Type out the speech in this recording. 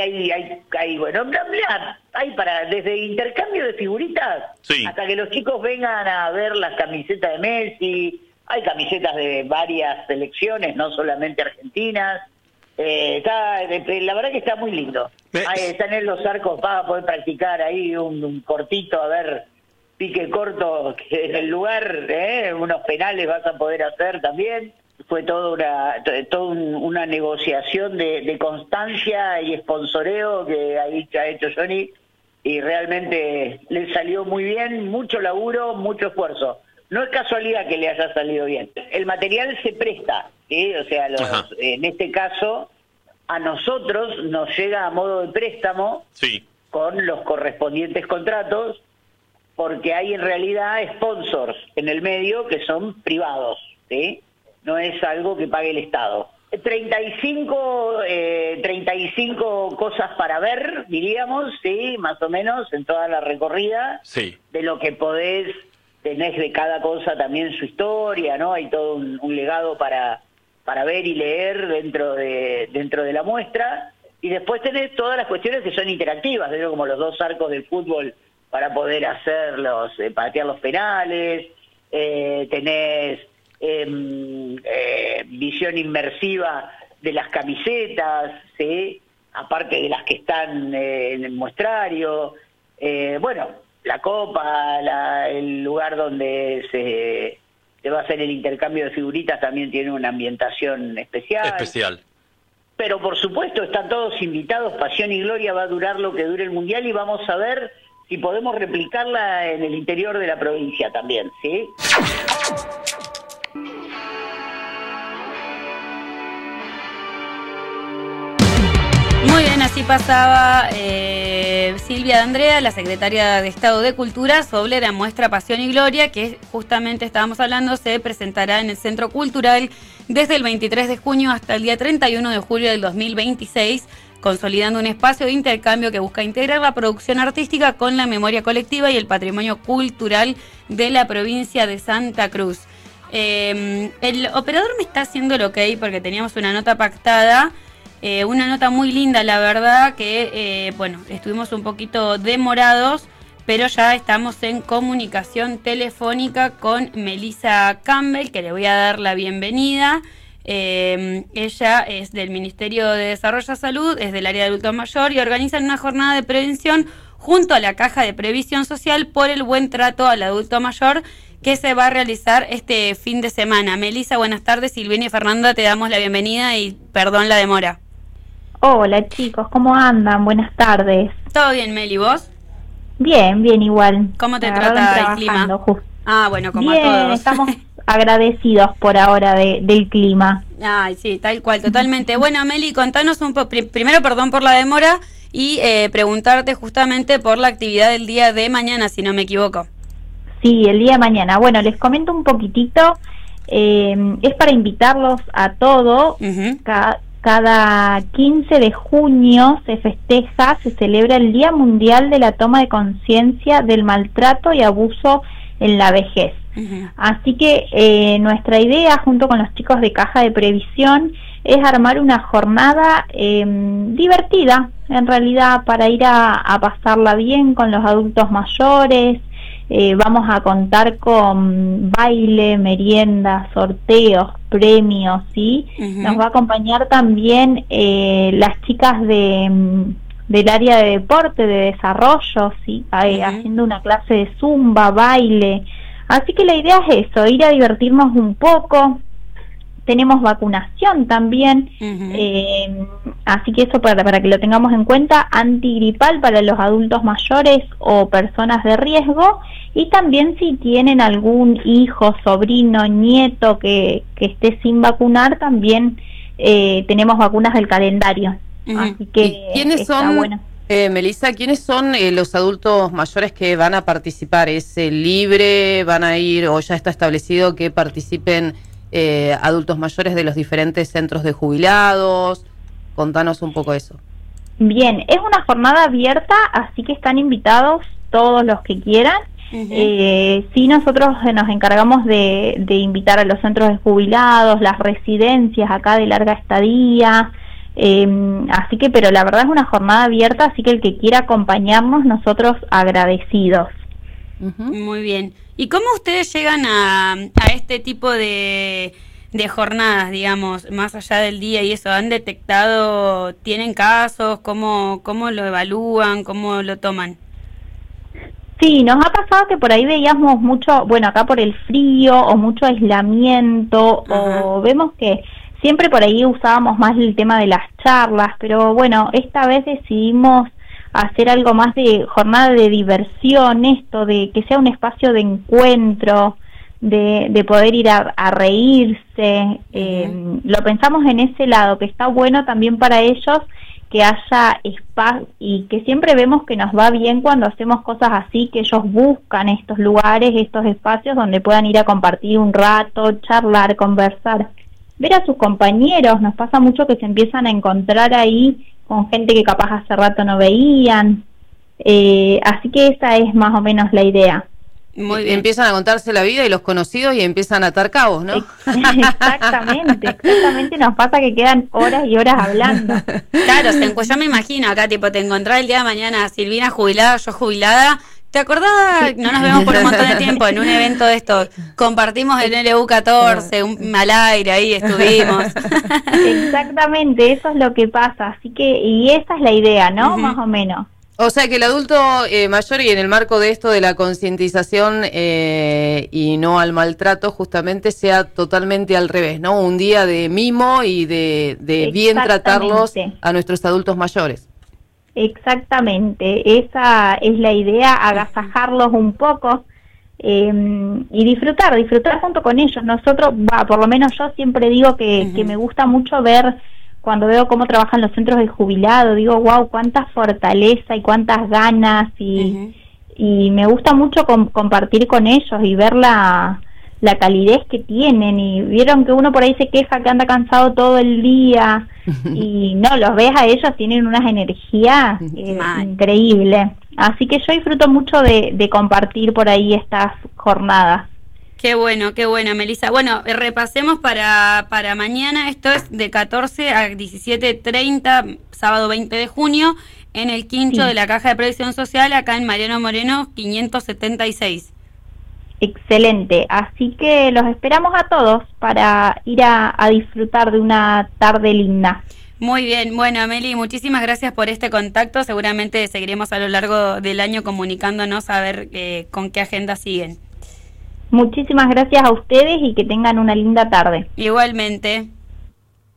bueno, hay desde intercambio de figuritas hasta que los chicos vengan a ver las camisetas de Messi. Hay camisetas de varias selecciones, no solamente argentinas. La verdad que está muy lindo. Están en los arcos, vas a poder practicar ahí un cortito, a ver, pique corto en el lugar, unos penales vas a poder hacer también. Fue toda una negociación de constancia y sponsoreo que ha hecho Johnny, y realmente le salió muy bien, mucho laburo, mucho esfuerzo. No es casualidad que le haya salido bien. El material se presta, ¿sí? O sea, en este caso, a nosotros nos llega a modo de préstamo con los correspondientes contratos, porque hay en realidad sponsors en el medio que son privados, ¿sí? No es algo que pague el Estado. 35 cosas para ver, diríamos, sí, más o menos, en toda la recorrida, de lo que tenés de cada cosa también su historia, ¿no? Hay todo un legado para ver y leer dentro de la muestra, y después tenés todas las cuestiones que son interactivas, como los 2 arcos del fútbol para poder patear los penales, tenés visión inmersiva de las camisetas, ¿sí? Aparte de las que están en el muestrario, la copa, el lugar donde se va a hacer el intercambio de figuritas también tiene una ambientación especial. Pero por supuesto están todos invitados. Pasión y Gloria va a durar lo que dure el Mundial, y vamos a ver si podemos replicarla en el interior de la provincia también, ¿sí? Muy bien, así pasaba Silvia D'Andrea, la secretaria de Estado de Cultura, sobre la muestra Pasión y Gloria, que justamente estábamos hablando, se presentará en el Centro Cultural desde el 23 de junio hasta el día 31 de julio del 2026, consolidando un espacio de intercambio que busca integrar la producción artística con la memoria colectiva y el patrimonio cultural de la provincia de Santa Cruz. El operador me está haciendo el ok porque teníamos una nota pactada. Una nota muy linda, la verdad, que estuvimos un poquito demorados, pero ya estamos en comunicación telefónica con Melissa Campbell, que le voy a dar la bienvenida. Ella es del Ministerio de Desarrollo de Salud, es del área de adulto mayor, y organizan una jornada de prevención junto a la Caja de Previsión Social por el buen trato al adulto mayor, que se va a realizar este fin de semana. Melissa, buenas tardes. Silvina y Fernanda, te damos la bienvenida y perdón la demora. Hola chicos, ¿cómo andan? Buenas tardes. ¿Todo bien, Meli? ¿Vos? Bien, igual. ¿Cómo te trata el clima? Como bien, a todos. Estamos agradecidos por ahora del clima. Ay, sí, tal cual, totalmente. Bueno, Meli, contanos un poco, primero perdón por la demora, y preguntarte justamente por la actividad del día de mañana, si no me equivoco. Sí, el día de mañana. Bueno, les comento un poquitito. Es para invitarlos a todos. Cada 15 de junio se celebra el Día Mundial de la Toma de Conciencia del Maltrato y Abuso en la Vejez. Así que nuestra idea, junto con los chicos de Caja de Previsión, es armar una jornada divertida, en realidad, para ir a pasarla bien con los adultos mayores. Vamos a contar con baile, merienda, sorteos, premios, ¿sí? Nos va a acompañar también las chicas del área de deporte, de desarrollo, ¿sí? Haciendo una clase de zumba, baile. Así que la idea es eso, ir a divertirnos un poco. Tenemos vacunación también, así que eso para que lo tengamos en cuenta, antigripal para los adultos mayores o personas de riesgo, y también si tienen algún hijo, sobrino, nieto que esté sin vacunar, también tenemos vacunas del calendario. Así que ¿y quiénes son, bueno. Melissa, quiénes son los adultos mayores que van a participar? ¿Es libre? ¿Van a ir o ya está establecido que participen adultos mayores de los diferentes centros de jubilados? Contanos un poco eso. Bien, es una jornada abierta, así que están invitados todos los que quieran. Sí, nosotros nos encargamos de invitar a los centros de jubilados, las residencias acá de larga estadía, Así que, pero la verdad es una jornada abierta, así que el que quiera acompañarnos, nosotros agradecidos. Muy bien. ¿Y cómo ustedes llegan a este tipo de jornadas, digamos, más allá del día y eso? ¿Han detectado, tienen casos? ¿Cómo lo evalúan? ¿Cómo lo toman? Sí, nos ha pasado que por ahí veíamos mucho, bueno, acá por el frío o mucho aislamiento, o vemos que siempre por ahí usábamos más el tema de las charlas, pero bueno, esta vez decidimos hacer algo más de jornada de diversión, esto de que sea un espacio de encuentro, de poder ir a reírse. Lo pensamos en ese lado, que está bueno también para ellos que haya espacio, y que siempre vemos que nos va bien cuando hacemos cosas así, que ellos buscan estos lugares, estos espacios donde puedan ir a compartir un rato, charlar, conversar, ver a sus compañeros. Nos pasa mucho que se empiezan a encontrar ahí con gente que capaz hace rato no veían, así que esa es más o menos la idea. Muy bien. Empiezan a contarse la vida y los conocidos y empiezan a atar cabos, ¿no? Exactamente, nos pasa que quedan horas y horas hablando. Claro, yo me imagino acá, tipo, te encontrás el día de mañana, Silvina jubilada, yo jubilada. ¿Te acordás? No nos vemos por un montón de tiempo en un evento de estos. Compartimos el LU14, al aire, ahí estuvimos. Exactamente, eso es lo que pasa. Así que, y esa es la idea, ¿no? Más o menos. O sea que el adulto mayor, y en el marco de esto de la concientización y no al maltrato, justamente sea totalmente al revés, ¿no? Un día de mimo y de bien tratarlos a nuestros adultos mayores. Exactamente, esa es la idea, agasajarlos un poco y disfrutar junto con ellos. Nosotros, por lo menos yo siempre digo que me gusta mucho ver, cuando veo cómo trabajan los centros de jubilado, digo, wow, cuánta fortaleza y cuántas ganas, y me gusta mucho compartir con ellos y ver la calidez que tienen. Y vieron que uno por ahí se queja que anda cansado todo el día, y no, los ves a ellos, tienen unas energías increíbles. Así que yo disfruto mucho de compartir por ahí estas jornadas. Qué bueno, Melissa. Bueno, repasemos para mañana. Esto es de 14 a 17:30, sábado 20 de junio, en el quincho de la Caja de Previsión Social, acá en Mariano Moreno 576. Excelente. Así que los esperamos a todos para ir a disfrutar de una tarde linda. Muy bien. Bueno, Meli, muchísimas gracias por este contacto. Seguramente seguiremos a lo largo del año comunicándonos a ver con qué agenda siguen. Muchísimas gracias a ustedes y que tengan una linda tarde. Igualmente.